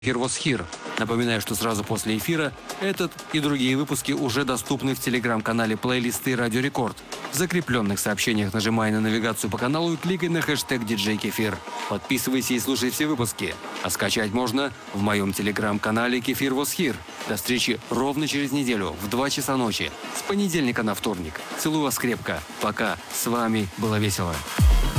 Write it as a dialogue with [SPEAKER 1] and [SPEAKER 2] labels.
[SPEAKER 1] Кефир was here. Напоминаю, что сразу после эфира этот и другие выпуски уже доступны в телеграм-канале плейлисты Радио Рекорд. В закрепленных сообщениях нажимай на навигацию по каналу и кликай на хэштег DJ Кефир. Подписывайся и слушай все выпуски. А скачать можно в моем телеграм-канале Кефир was here. До встречи ровно через неделю в 2 часа ночи. С понедельника на вторник. Целую вас крепко. Пока. С вами было весело.